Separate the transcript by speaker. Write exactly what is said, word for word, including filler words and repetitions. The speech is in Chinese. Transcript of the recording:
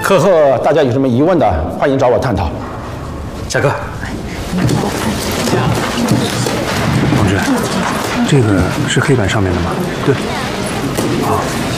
Speaker 1: 课后大家有什么疑问的，欢迎找我探讨。下课。
Speaker 2: 同志，这个是黑板上面的吗？对。好。